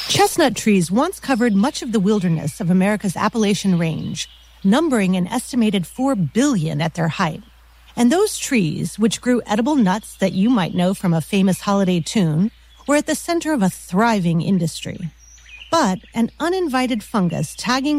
Chestnut trees once covered much of the wilderness of America's Appalachian Range, numbering an estimated 4 billion at their height. And those trees, which grew edible nuts that you might know from a famous holiday tune, were at the center of a thriving industry. But an uninvited fungus tagging